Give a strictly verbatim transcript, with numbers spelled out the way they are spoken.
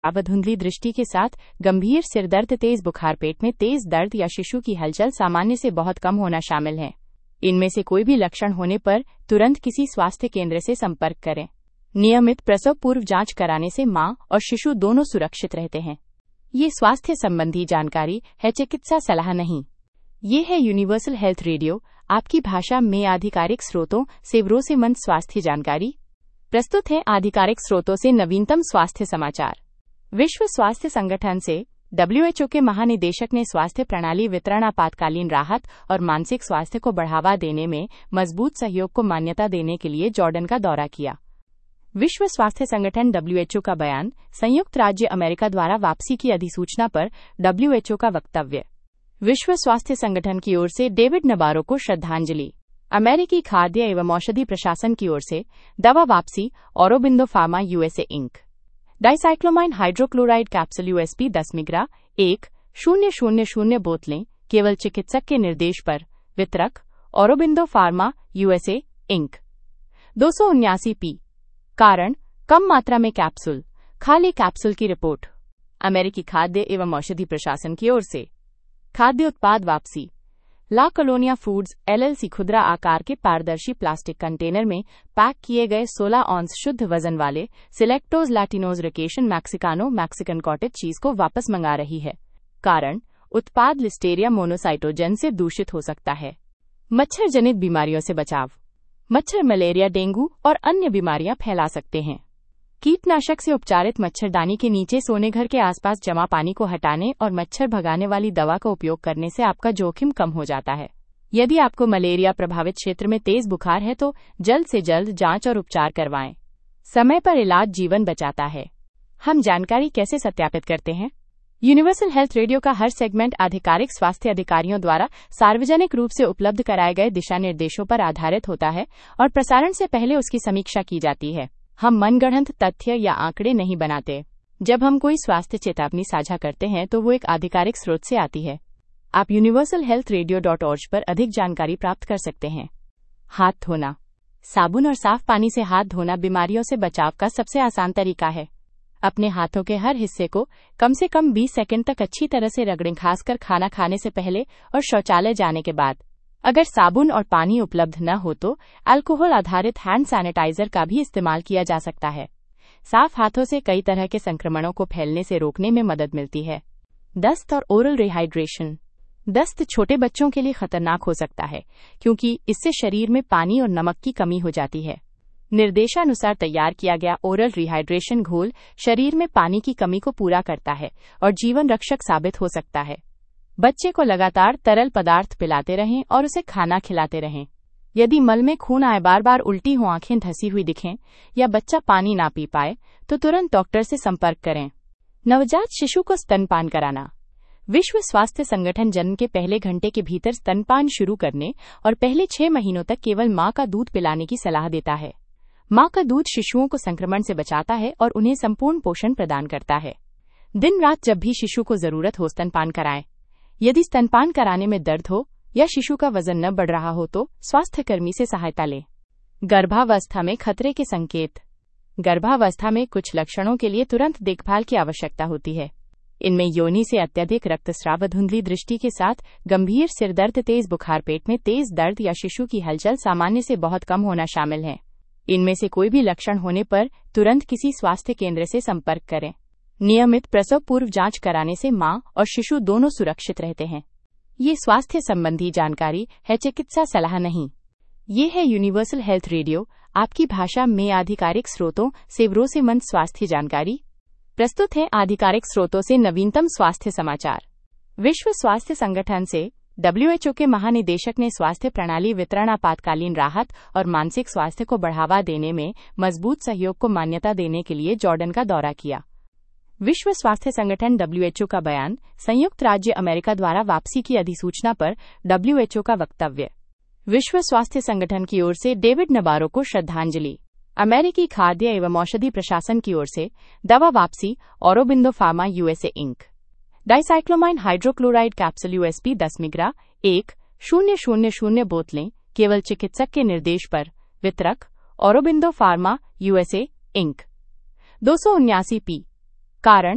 अब धुंधली दृष्टि के साथ गंभीर सिरदर्द, तेज बुखार, पेट में तेज दर्द या शिशु की हलचल सामान्य से बहुत कम होना शामिल है। इनमें से कोई भी लक्षण होने पर तुरंत किसी स्वास्थ्य केंद्र से संपर्क करें। नियमित प्रसव पूर्व जांच कराने से मां और शिशु दोनों सुरक्षित रहते हैं। ये स्वास्थ्य संबंधी जानकारी है, चिकित्सा सलाह नहीं। ये है यूनिवर्सल हेल्थ रेडियो, आपकी भाषा में आधिकारिक स्रोतों से भरोसेमंद स्वास्थ्य जानकारी। प्रस्तुत है आधिकारिक स्रोतों से नवीनतम स्वास्थ्य समाचार। विश्व स्वास्थ्य संगठन से डब्ल्यू एच ओ के महानिदेशक ने स्वास्थ्य प्रणाली वितरण, आपातकालीन राहत और मानसिक स्वास्थ्य को बढ़ावा देने में मजबूत सहयोग को मान्यता देने के लिए जॉर्डन का दौरा किया। विश्व स्वास्थ्य संगठन डब्ल्यू एच ओ का बयान, संयुक्त राज्य अमेरिका द्वारा वापसी की अधिसूचना पर डब्ल्यू एच ओ का वक्तव्य। विश्व स्वास्थ्य संगठन की ओर से डेविड नबारो को श्रद्धांजलि। अमेरिकी खाद्य एवं औषधि प्रशासन की ओर से दवा वापसी, Aurobindo pharma USA ink dicyclomine hydrochloride capsule USP दस मिलीग्राम एक शून्य शून्य शून्य बोतलें केवल चिकित्सक के निर्देश पर। वितरक ऑरोबिंदो फार्मा यूएसए इंक दो सौ उन्यासी पी। कारण कम मात्रा में कैप्सूल, खाली कैप्सूल की रिपोर्ट। अमेरिकी खाद्य एवं औषधि प्रशासन की ओर से खाद्य उत्पाद वापसी। ला कलोनिया फूड्स एलएलसी खुदरा आकार के पारदर्शी प्लास्टिक कंटेनर में पैक किए गए सोलह ऑन्स शुद्ध वजन वाले सिलेक्टोज लैटिनोज रिकेशन मैक्सिकानो मैक्सिकन कॉटेज चीज को वापस मंगा रही है। कारण उत्पाद लिस्टेरिया मोनोसाइटोजेन से दूषित हो सकता है। मच्छर जनित बीमारियों से बचाव। मच्छर मलेरिया, डेंगू और अन्य बीमारियां फैला सकते हैं। कीटनाशक से उपचारित मच्छरदानी के नीचे सोने घर के आसपास जमा पानी को हटाने और मच्छर भगाने वाली दवा का उपयोग करने से आपका जोखिम कम हो जाता है। यदि आपको मलेरिया प्रभावित क्षेत्र में तेज बुखार है तो जल्द से जल्द जांच और उपचार करवाएं। समय पर इलाज जीवन बचाता है। हम जानकारी कैसे सत्यापित करते हैं? यूनिवर्सल हेल्थ रेडियो का हर सेगमेंट आधिकारिक स्वास्थ्य अधिकारियों द्वारा सार्वजनिक रूप से उपलब्ध कराए गए दिशा निर्देशों पर आधारित होता है और प्रसारण से पहले उसकी समीक्षा की जाती है। हम मनगढ़ंत तथ्य या आंकड़े नहीं बनाते। जब हम कोई स्वास्थ्य चेतावनी साझा करते हैं तो वो एक आधिकारिक स्रोत से आती है। आप universal health radio dot ORG पर अधिक जानकारी प्राप्त कर सकते हैं। हाथ धोना। साबुन और साफ पानी से हाथ धोना बीमारियों से बचाव का सबसे आसान तरीका है। अपने हाथों के हर हिस्से को कम से कम बीस सेकंड तक अच्छी तरह से रगड़ें, खासकर खाना खाने से पहले और शौचालय जाने के बाद। अगर साबुन और पानी उपलब्ध न हो तो अल्कोहल आधारित हैंड सैनिटाइजर का भी इस्तेमाल किया जा सकता है। साफ हाथों से कई तरह के संक्रमणों को फैलने से रोकने में मदद मिलती है। दस्त और ओरल रिहाइड्रेशन। दस्त छोटे बच्चों के लिए खतरनाक हो सकता है क्योंकि इससे शरीर में पानी और नमक की कमी हो जाती है। निर्देशानुसार तैयार किया गया ओरल रिहाइड्रेशन घोल शरीर में पानी की कमी को पूरा करता है और जीवन रक्षक साबित हो सकता है। बच्चे को लगातार तरल पदार्थ पिलाते रहें और उसे खाना खिलाते रहें। यदि मल में खून आए, बार बार उल्टी हो, आंखें धसी हुई दिखें या बच्चा पानी ना पी पाए तो तुरंत डॉक्टर से संपर्क करें। नवजात शिशु को स्तनपान कराना। विश्व स्वास्थ्य संगठन जन्म के पहले घंटे के भीतर स्तनपान शुरू करने और पहले छह महीनों तक केवल मां का दूध पिलाने की सलाह देता है। मां का दूध शिशुओं को संक्रमण से बचाता है और उन्हें संपूर्ण पोषण प्रदान करता है। दिन रात जब भी शिशु को जरूरत हो स्तनपान कराएं। यदि स्तनपान कराने में दर्द हो या शिशु का वजन न बढ़ रहा हो तो स्वास्थ्य कर्मी से सहायता लें। गर्भावस्था में खतरे के संकेत। गर्भावस्था में कुछ लक्षणों के लिए तुरंत देखभाल की आवश्यकता होती है। इनमें योनि से अत्यधिक रक्तस्राव, धुंधली दृष्टि के साथ गंभीर सिरदर्द, तेज बुखार, पेट में तेज दर्द या शिशु की हलचल सामान्य से बहुत कम होना शामिल है। इनमें से कोई भी लक्षण होने पर तुरंत किसी स्वास्थ्य केंद्र से संपर्क करें। नियमित प्रसव पूर्व जांच कराने से मां और शिशु दोनों सुरक्षित रहते हैं। ये स्वास्थ्य संबंधी जानकारी है, चिकित्सा सलाह नहीं। ये है यूनिवर्सल हेल्थ रेडियो, आपकी भाषा में आधिकारिक स्रोतों से भरोसेमंद स्वास्थ्य जानकारी। प्रस्तुत है आधिकारिक स्रोतों से नवीनतम स्वास्थ्य समाचार। विश्व स्वास्थ्य संगठन से डब्ल्यू एच ओ के महानिदेशक ने स्वास्थ्य प्रणाली वितरण, आपातकालीन राहत और मानसिक स्वास्थ्य को बढ़ावा देने में मजबूत सहयोग को मान्यता देने के लिए जॉर्डन का दौरा किया। विश्व स्वास्थ्य संगठन डब्ल्यू एच ओ का बयान, संयुक्त राज्य अमेरिका द्वारा वापसी की अधिसूचना पर डब्ल्यू एच ओ का वक्तव्य। विश्व स्वास्थ्य संगठन की ओर से डेविड नबारो को श्रद्धांजलि। अमेरिकी खाद्य एवं औषधि प्रशासन की ओर से दवा वापसी, Aurobindo pharma USA ink dicyclomine hydrochloride capsule USP दस मिलीग्राम एक शून्य शून्य शून्य बोतलें केवल चिकित्सक के निर्देश पर। वितरक ऑरोबिंदो फार्मा यूएसए इंक दो सौ उन्यासी पी। कारण